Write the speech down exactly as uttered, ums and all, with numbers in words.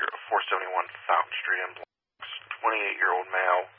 four seventy-one Fountain Street in Bronx, twenty-eight-year-old male,